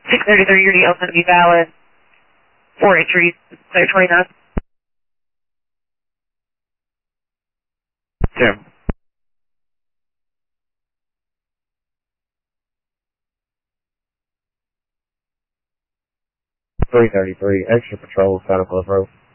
633, your deal is going to be valid. 4 entries, 29. Tim. .333, extra patrol, Saddle Club Road.